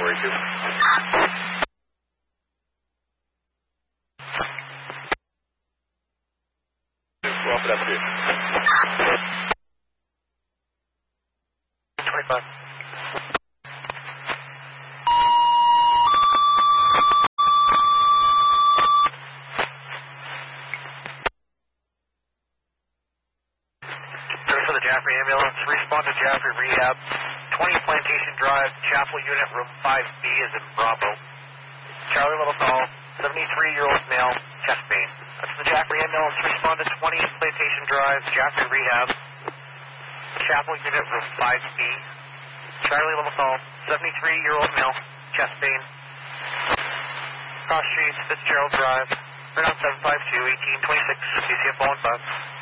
482. Well, for that too. 25. Service for the Jaffrey ambulance. Respond to Jaffrey Rehab. 20 Plantation Drive, Chapel Unit, Room 5B is in Bravo. Charlie Little Call, 73-year-old male, chest pain. That's the Jaffrey ambulance. Respond to 20 Plantation Drive, Jaffrey Rehab, Chapel Unit, Room 5B. Charlie Little Call, 73-year-old male, chest pain. Cross Street, Fitzgerald Drive, turn on 752, 1826, CCF 115.